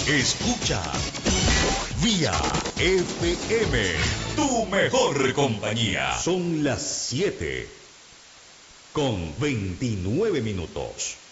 Escucha Vía FM, tu mejor compañía. Son las 7:29.